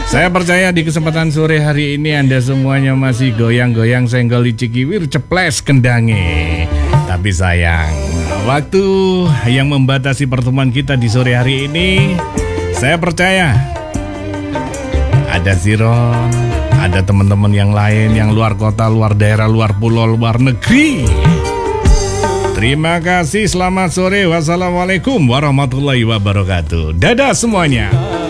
Saya percaya di kesempatan sore hari ini Anda semuanya masih goyang-goyang senggol icikiwir ceples kendange. Tapi sayang, waktu yang membatasi pertemuan kita di sore hari ini, saya percaya ada Ziron, ada teman-teman yang lain yang luar kota, luar daerah, luar pulau, luar negeri. Terima kasih, selamat sore. Wassalamualaikum warahmatullahi wabarakatuh. Dadah semuanya.